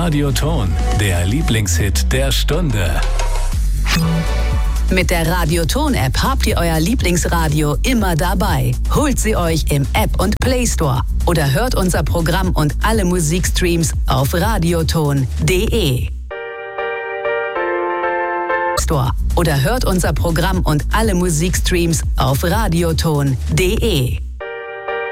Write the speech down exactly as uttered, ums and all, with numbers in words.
Radioton, der Lieblingshit der Stunde. Mit der Radioton-App habt ihr euer Lieblingsradio immer dabei. Holt sie euch im App- und Play-Store oder hört unser Programm und alle Musikstreams auf radioton punkt de. Store oder hört unser Programm und alle Musikstreams auf radioton punkt de.